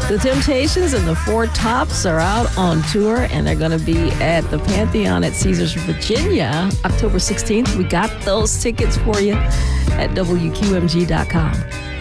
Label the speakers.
Speaker 1: The Temptations and the Four Tops are out on tour, and they're going to be at the Pantheon at Caesars, Virginia, October 16th. We got those tickets for you at WQMG.com.